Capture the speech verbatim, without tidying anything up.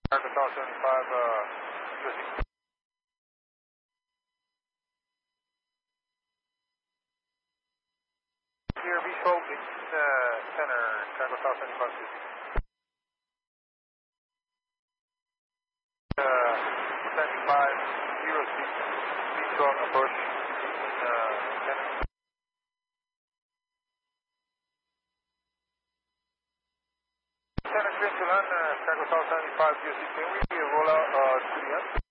Arkansas seventy-five, uh, U S D. Here, Visual, uh, center, Arkansas seventy-five, U S D. Uh, seventy-five, zero six, Visual, approach, uh, center. Center, clear to land, uh, Arkansas seventy-five, U S D. Can we roll out, uh, to the end?